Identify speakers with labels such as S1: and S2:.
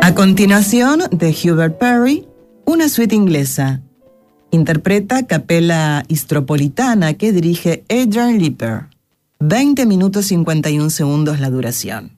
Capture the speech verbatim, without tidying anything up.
S1: A continuación, de Hubert Parry, una suite inglesa. Interpreta Capella Istropolitana que dirige Adrian Lipper. veinte minutos cincuenta y un segundos la duración.